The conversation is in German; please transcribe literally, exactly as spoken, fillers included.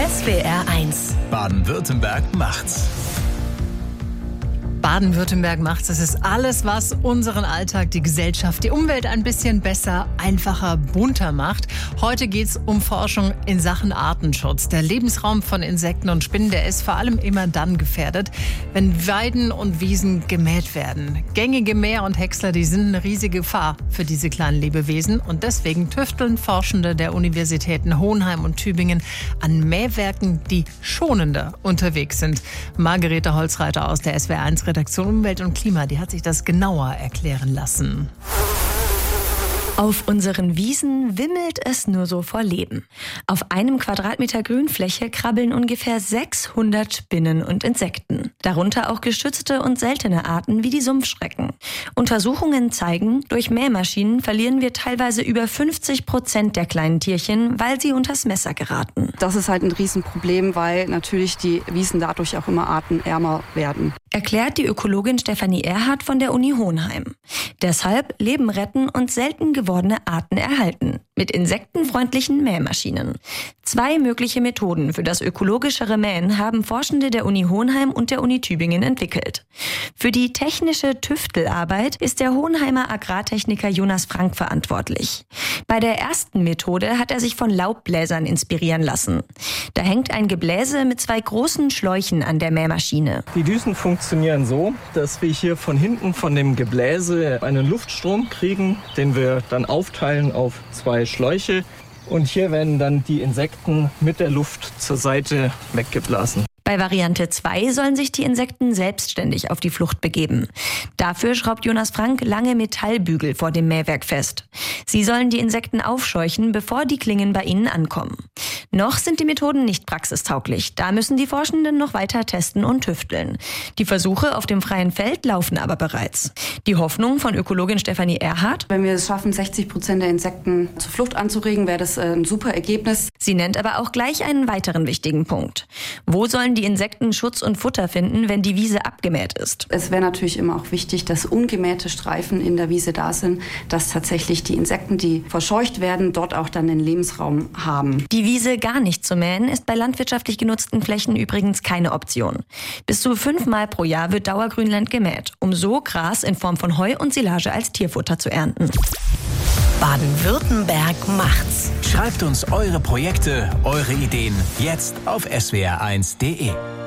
S W R eins. Baden-Württemberg macht's. Baden-Württemberg macht's. Es ist alles, was unseren Alltag, die Gesellschaft, die Umwelt ein bisschen besser, einfacher, bunter macht. Heute geht's um Forschung in Sachen Artenschutz. Der Lebensraum von Insekten und Spinnen, der ist vor allem immer dann gefährdet, wenn Weiden und Wiesen gemäht werden. Gängige Mäher und Häcksler, die sind eine riesige Gefahr für diese kleinen Lebewesen. Und deswegen tüfteln Forschende der Universitäten Hohenheim und Tübingen an Mähwerken, die schonender unterwegs sind. Margarete Holzreiter aus der S W R eins Redaktion Umwelt und Klima, die hat sich das genauer erklären lassen. Auf unseren Wiesen wimmelt es nur so vor Leben. Auf einem Quadratmeter Grünfläche krabbeln ungefähr sechshundert Spinnen und Insekten. Darunter auch geschützte und seltene Arten wie die Sumpfschrecken. Untersuchungen zeigen, durch Mähmaschinen verlieren wir teilweise über fünfzig Prozent der kleinen Tierchen, weil sie unters Messer geraten. Das ist halt ein Riesenproblem, weil natürlich die Wiesen dadurch auch immer artenärmer werden. Erklärt die Ökologin Stefanie Erhardt von der Uni Hohenheim. Deshalb Leben retten und selten gewordene Arten erhalten. Mit insektenfreundlichen Mähmaschinen. Zwei mögliche Methoden für das ökologischere Mähen haben Forschende der Uni Hohenheim und der Uni Tübingen entwickelt. Für die technische Tüftelarbeit ist der Hohenheimer Agrartechniker Jonas Frank verantwortlich. Bei der ersten Methode hat er sich von Laubbläsern inspirieren lassen. Da hängt ein Gebläse mit zwei großen Schläuchen an der Mähmaschine. Die Düsen funktionieren so, dass wir hier von hinten von dem Gebläse einen Luftstrom kriegen, den wir dann aufteilen auf zwei Schläuche. Und hier werden dann die Insekten mit der Luft zur Seite weggeblasen. Bei Variante zwei sollen sich die Insekten selbstständig auf die Flucht begeben. Dafür schraubt Jonas Frank lange Metallbügel vor dem Mähwerk fest. Sie sollen die Insekten aufscheuchen, bevor die Klingen bei ihnen ankommen. Noch sind die Methoden nicht praxistauglich. Da müssen die Forschenden noch weiter testen und tüfteln. Die Versuche auf dem freien Feld laufen aber bereits. Die Hoffnung von Ökologin Stefanie Erhardt: Wenn wir es schaffen, sechzig Prozent der Insekten zur Flucht anzuregen, wäre das ein super Ergebnis. Sie nennt aber auch gleich einen weiteren wichtigen Punkt. Wo sollen die Insekten Schutz und Futter finden, wenn die Wiese abgemäht ist? Es wäre natürlich immer auch wichtig, dass ungemähte Streifen in der Wiese da sind, dass tatsächlich die Insekten, die verscheucht werden, dort auch dann den Lebensraum haben. Die Wiese gar nicht zu mähen ist bei landwirtschaftlich genutzten Flächen übrigens keine Option. Bis zu fünfmal pro Jahr wird Dauergrünland gemäht, um so Gras in Form von Heu und Silage als Tierfutter zu ernten. Baden-Württemberg macht's. Schreibt uns eure Projekte, eure Ideen jetzt auf S W R eins punkt de.